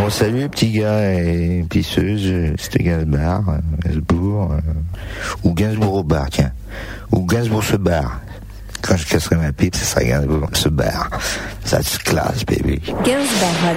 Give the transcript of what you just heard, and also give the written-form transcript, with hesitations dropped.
Bon, salut les petits gars et pisseuses, c'était Gainsbourg, ou Gainsbourg au bar, tiens. Ou Gainsbourg se barre. Quand je casserai ma pipe, ça sera Gainsbourg se barre. That's class, baby. Gainsbourg